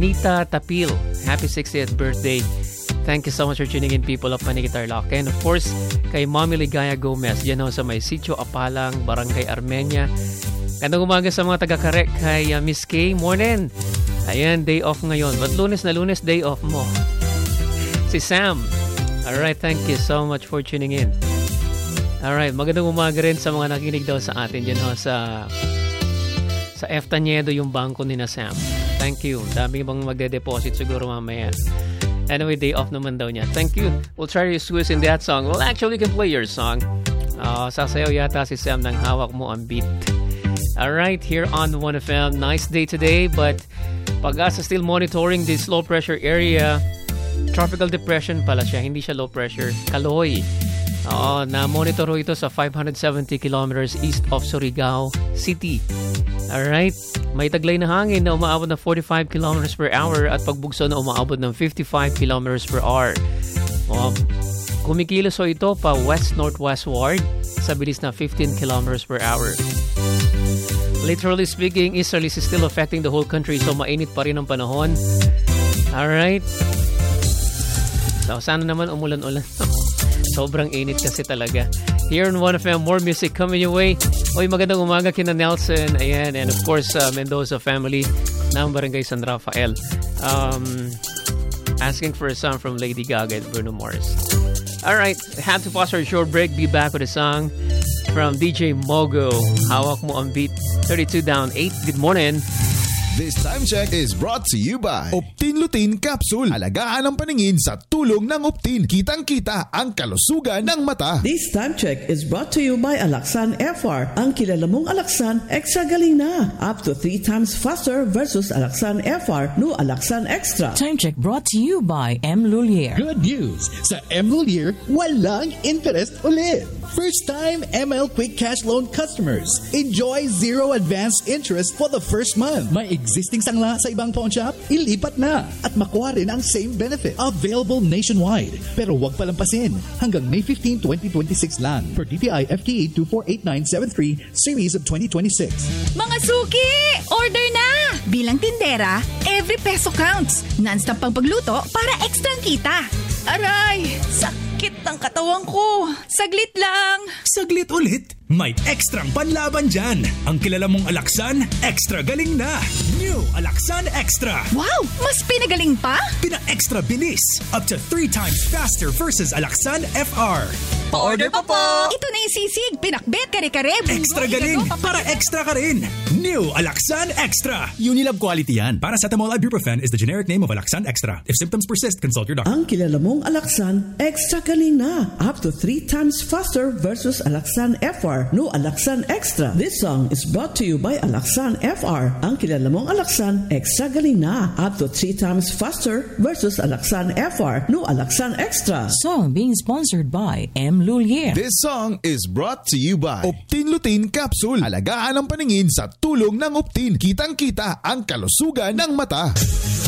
Nita Tapil. Happy 60th birthday. Thank you so much for tuning in, people of Panigit Tarlac. And of course, kay Mommy Ligaya Gomez, dyan ho sa may Sitio Apalang, Barangay Armenia. Gandang umaga sa mga taga-Karek kay Miss Kay. Morning! Ayan, day off ngayon. But lunes na lunes, day off mo. Si Sam. Alright, thank you so much for tuning in. Alright, magandang umaga rin sa mga nakinig daw sa atin dyan ho sa F. Taniedo yung bangko ni na Sam. Thank you. Dami bang magde-deposit siguro mamaya. Anyway, day off naman daw niya. Thank you. We'll try to squeeze in that song. Well, actually, you can play your song. Sasayaw yata si Sam ng Hawak Mo ang Beat. Alright, here on 1FM. Nice day today, but Pag-asa still monitoring this low pressure area. Tropical depression pala siya, hindi siya low pressure. Kaloy. Na-monitor ito sa 570 kilometers east of Surigao City. Alright? May taglay na hangin na umaabot ng 45 kilometers per hour at pagbugso na umaabot ng 55 kilometers per hour. Kumikilos ito pa west-northwestward sa bilis na 15 kilometers per hour. Literally speaking, easterlies is still affecting the whole country, so mainit pa rin ang panahon. Alright? So, sana naman umulan-ulan. Sobrang init kasi talaga. Here on 1FM, more music coming your way. Oy, magandang umaga kina Nelson. Ayan, and of course, Mendoza family ng Barangay San Rafael. Asking for a song from Lady Gaga and Bruno Mars. Alright, had to pause for a short break. Be back with a song from DJ Mogo. Hawak Mo ang Beat. 32 down, 8. Good morning. This time check is brought to you by Optin Lutein Capsule. Alagaan ang paningin sa tulong ng Optin. Kitang-kita ang kalusugan ng mata. This time check is brought to you by Alaxan FR. Ang kilala mong Alaxan, extra galing na. Up to 3 times faster versus Alaxan FR. No Alaxan Extra. Time check brought to you by M. Lulier. Good news! Sa M. Lulier, walang interest ulit. First time ML Quick Cash Loan customers. Enjoy zero advance interest for the first month. May existing sangla sa ibang pawn shop? Ilipat na at makuha rin ang same benefit. Available nationwide. Pero huwag palampasin. Hanggang May 15, 2026 lang. Per DTI FTE 248973 Series of 2026. Mga suki! Order na! Bilang tindera, every peso counts. Non-stop pang pagluto para extra kita. Aray! Sakit ng katawan ko. Saglit lang. Saglit ulit? May ekstrang panlaban dyan. Ang kilala mong Alaxan, extra galing na. New Alaxan Extra. Wow! Mas pinagaling pa? Pina-extra bilis. Up to 3 times faster versus Alaxan FR. Pa-order pa po! Ito na yung sisig. Pinakbet, kare-kare. Extra galing. Para extra ka rin. New Alaxan Extra. Unilab quality yan. Paracetamol ibuprofen is the generic name of Alaxan Extra. If symptoms persist, consult your doctor. Ang kilala mong Alaxan, extra galing na. Up to 3 times faster versus Alaxan FR. No Alaxan Extra. This song is brought to you by Alaxan FR. Ang kilala mong Alaxan, extra galing na. Up to 3 times faster versus Alaxan FR. No Alaxan Extra. Song being sponsored by M. Lulier. This song is brought to you by Optin Lutein Capsule. Alagaan ang paningin sa tulong ng Optin. Kitang-kita ang kalusugan ng mata.